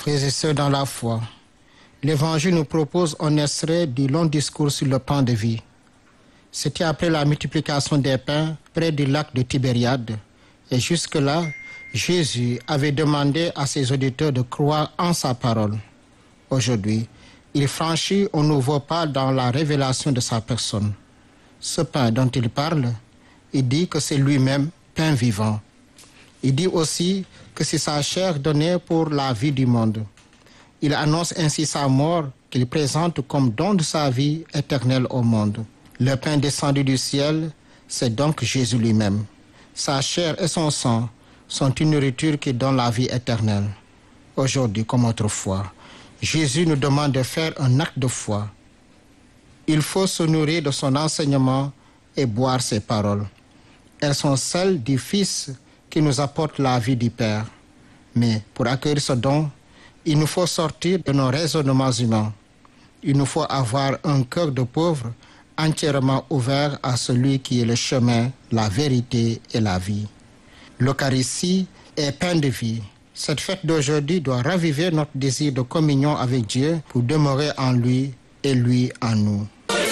Frères et sœurs dans la foi, l'Évangile nous propose un extrait du long discours sur le pain de vie. C'était après la multiplication des pains près du lac de Tibériade. Et jusque-là, Jésus avait demandé à ses auditeurs de croire en sa parole. Aujourd'hui, il franchit un nouveau pas dans la révélation de sa personne. Ce pain dont il parle, il dit que c'est lui-même pain vivant. Il dit aussi que c'est sa chair donnée pour la vie du monde. Il annonce ainsi sa mort qu'il présente comme don de sa vie éternelle au monde. Le pain descendu du ciel, c'est donc Jésus lui-même. Sa chair et son sang sont une nourriture qui donne la vie éternelle. Aujourd'hui comme autrefois, Jésus nous demande de faire un acte de foi. Il faut se nourrir de son enseignement et boire ses paroles. Elles sont celles du Fils qui nous apporte la vie du Père. Mais pour accueillir ce don, il nous faut sortir de nos raisonnements humains. Il nous faut avoir un cœur de pauvre entièrement ouvert à celui qui est le chemin, la vérité et la vie. L'Eucharistie est pain de vie. Cette fête d'aujourd'hui doit raviver notre désir de communion avec Dieu pour demeurer en lui et lui en nous.